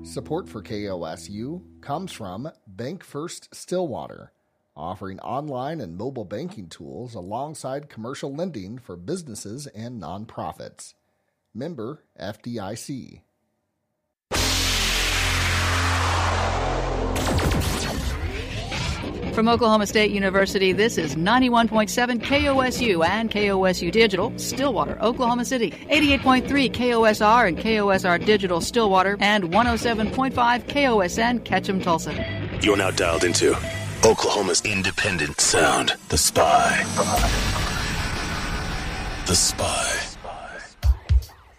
Support for KOSU comes from Bank First Stillwater, offering online and mobile banking tools alongside commercial lending for businesses and nonprofits. Member FDIC. From Oklahoma State University, this is 91.7 KOSU and KOSU Digital, Stillwater, Oklahoma City, 88.3 KOSR and KOSR Digital, Stillwater, and 107.5 KOSN, Ketchum, Tulsa. You're now dialed into Oklahoma's independent sound, The Spy. The Spy.